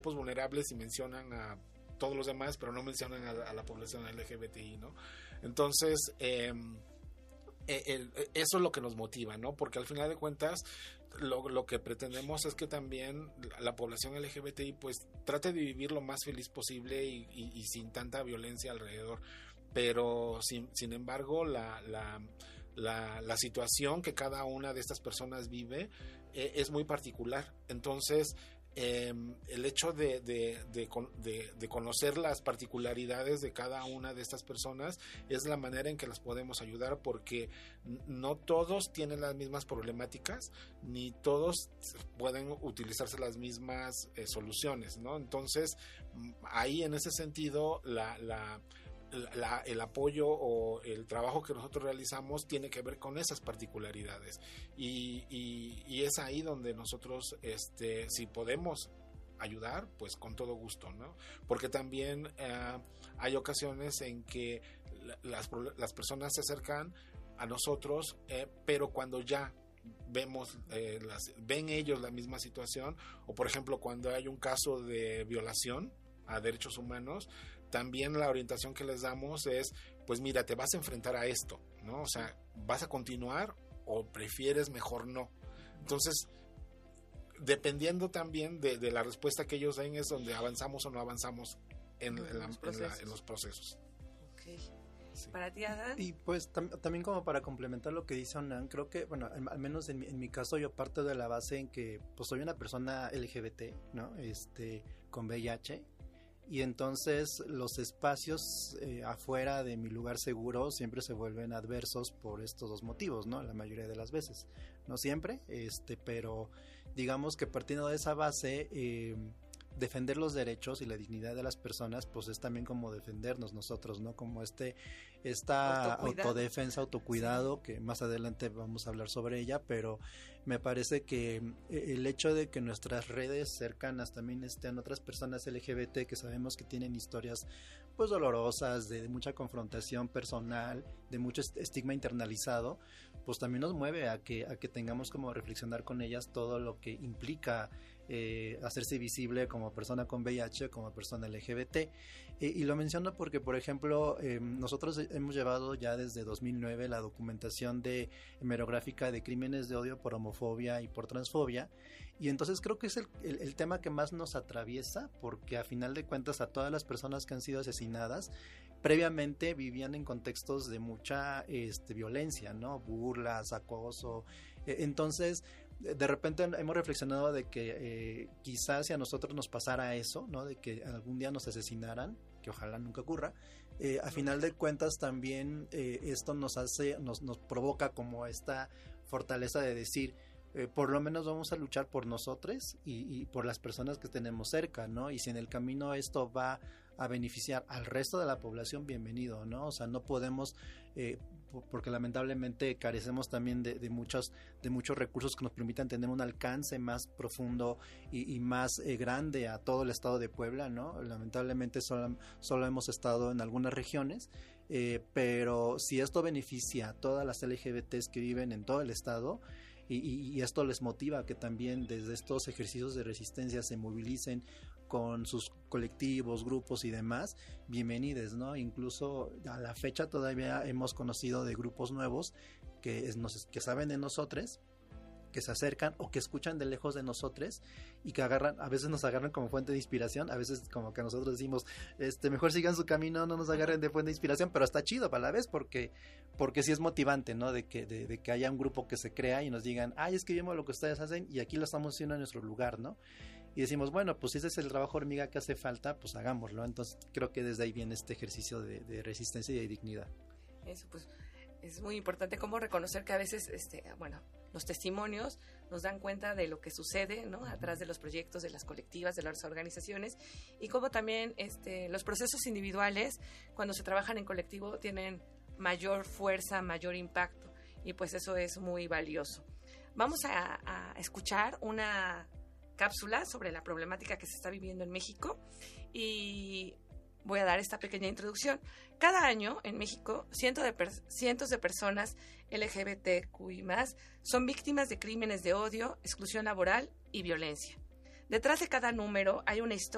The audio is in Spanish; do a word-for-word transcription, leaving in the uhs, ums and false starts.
grupos vulnerables y mencionan a todos los demás, pero no mencionan a, a la población L G B T I, ¿no? Entonces, eh, eh, el, eso es lo que nos motiva, ¿no? Porque al final de cuentas, lo, lo que pretendemos es que también la, la población L G B T I pues trate de vivir lo más feliz posible y, y, y sin tanta violencia alrededor. Pero sin, sin embargo, la, la, la, la situación que cada una de estas personas vive eh, es muy particular. Entonces, Eh, el hecho de, de, de, de, de conocer las particularidades de cada una de estas personas es la manera en que las podemos ayudar, porque no todos tienen las mismas problemáticas, ni todos pueden utilizarse las mismas eh, soluciones, ¿no? Entonces, ahí en ese sentido, la... la La, el apoyo o el trabajo que nosotros realizamos tiene que ver con esas particularidades y, y, y es ahí donde nosotros este, si podemos ayudar, pues con todo gusto, ¿no? Porque también eh, hay ocasiones en que las, las personas se acercan a nosotros, eh, pero cuando ya vemos eh, las, ven ellos la misma situación, o por ejemplo cuando hay un caso de violación a derechos humanos, también la orientación que les damos es, pues mira, te vas a enfrentar a esto, ¿no? O sea, ¿vas a continuar o prefieres mejor no? Entonces, dependiendo también de, de la respuesta que ellos den, es donde avanzamos o no avanzamos en, en, la, en, la, en los procesos. Okay. Sí. Para ti, Adán. Y pues tam- también como para complementar lo que dice Onan, creo que, bueno, al, al menos en mi, en mi caso yo parto de la base en que pues soy una persona L G B T, ¿no? Este, con V I H. Y entonces los espacios eh, afuera de mi lugar seguro siempre se vuelven adversos por estos dos motivos, ¿no? La mayoría de las veces, no siempre, este, pero digamos que partiendo de esa base, eh, defender los derechos y la dignidad de las personas, pues es también como defendernos nosotros, ¿no? Como este, esta autocuidado. autodefensa, autocuidado, sí. Que más adelante vamos a hablar sobre ella, pero me parece que el hecho de que nuestras redes cercanas también estén otras personas L G B T que sabemos que tienen historias pues dolorosas, de, de mucha confrontación personal, de mucho estigma internalizado, pues también nos mueve a que, a que tengamos como reflexionar con ellas todo lo que implica Eh, hacerse visible como persona con V I H, como persona L G B T. Eh, y lo menciono porque, por ejemplo, eh, nosotros hemos llevado ya desde dos mil nueve la documentación de hemerográfica de crímenes de odio por homofobia y por transfobia, y entonces creo que es el, el, el tema que más nos atraviesa, porque a final de cuentas a todas las personas que han sido asesinadas previamente vivían en contextos de mucha este, violencia, ¿no? Burlas, acoso. Eh, entonces de repente hemos reflexionado de que eh, quizás si a nosotros nos pasara eso, ¿no? De que algún día nos asesinaran, que ojalá nunca ocurra, eh, a final de cuentas también eh, esto nos hace, nos, nos provoca como esta fortaleza de decir, eh, por lo menos vamos a luchar por nosotros y, y por las personas que tenemos cerca, ¿no? Y si en el camino esto va a beneficiar al resto de la población, bienvenido, ¿no? O sea, no podemos, eh, porque lamentablemente carecemos también de, de muchos de muchos recursos que nos permitan tener un alcance más profundo y, y más eh, grande a todo el estado de Puebla, ¿no? Lamentablemente solo, solo hemos estado en algunas regiones, eh, pero si esto beneficia a todas las L G B Ts que viven en todo el estado, y, y, y esto les motiva a que también desde estos ejercicios de resistencia se movilicen con sus colectivos, grupos y demás, bienvenidos, ¿no? Incluso a la fecha todavía hemos conocido de grupos nuevos que, es, nos, que saben de nosotros, que se acercan o que escuchan de lejos de nosotros y que agarran, a veces nos agarran como fuente de inspiración, a veces como que nosotros decimos, este, mejor sigan su camino, no nos agarren de fuente de inspiración, pero está chido para la vez porque, porque sí es motivante, ¿no? De que, de, de que haya un grupo que se crea y nos digan, ay, es que vimos lo que ustedes hacen y aquí lo estamos haciendo en nuestro lugar, ¿no? Y decimos, bueno, pues si ese es el trabajo hormiga que hace falta, pues hagámoslo. Entonces creo que desde ahí viene este ejercicio de, de resistencia y de dignidad. Eso, pues, es muy importante como reconocer que a veces, este, bueno, los testimonios nos dan cuenta de lo que sucede, ¿no? Atrás de los proyectos, de las colectivas, de las organizaciones, y como también este, los procesos individuales, cuando se trabajan en colectivo, tienen mayor fuerza, mayor impacto, y pues eso es muy valioso. Vamos a, a escuchar una cápsula sobre la problemática que se está viviendo en México y voy a dar esta pequeña introducción. Cada año en México cientos de, per- cientos de personas L G B T Q I más, son víctimas de crímenes de odio, exclusión laboral y violencia. Detrás de cada número hay una historia